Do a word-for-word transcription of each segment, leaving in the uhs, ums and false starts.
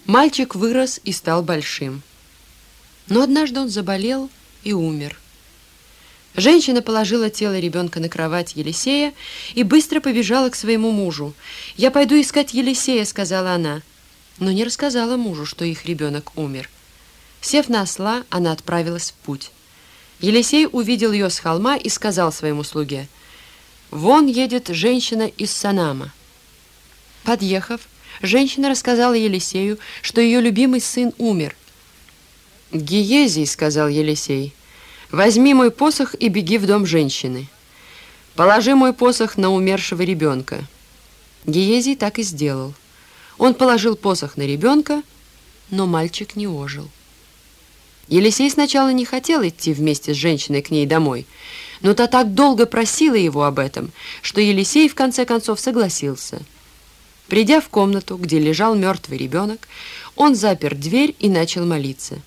Мальчик вырос и стал большим. Но однажды он заболел и умер. Женщина положила тело ребенка на кровать Елисея и быстро побежала к своему мужу. «Я пойду искать Елисея», — сказала она, но не рассказала мужу, что их ребенок умер. Сев на осла, она отправилась в путь. Елисей увидел ее с холма и сказал своему слуге: «Вон едет женщина из Санама». Подъехав, женщина рассказала Елисею, что ее любимый сын умер. «Гиезий», — сказал Елисей, — «возьми мой посох и беги в дом женщины. Положи мой посох на умершего ребенка». Гиезий так и сделал. Он положил посох на ребенка, но мальчик не ожил. Елисей сначала не хотел идти вместе с женщиной к ней домой, но та так долго просила его об этом, что Елисей в конце концов согласился. Придя в комнату, где лежал мертвый ребенок, он запер дверь и начал молиться.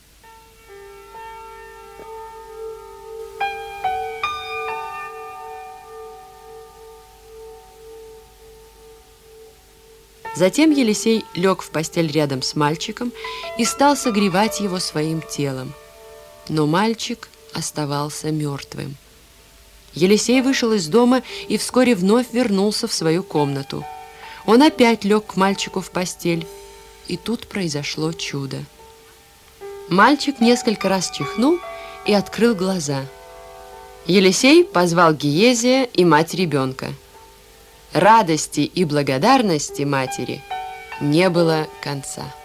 Затем Елисей лег в постель рядом с мальчиком и стал согревать его своим телом. Но мальчик оставался мертвым. Елисей вышел из дома и вскоре вновь вернулся в свою комнату. Он опять лег к мальчику в постель, и тут произошло чудо. Мальчик несколько раз чихнул и открыл глаза. Елисей позвал Гиезия и мать ребенка. Радости и благодарности матери не было конца.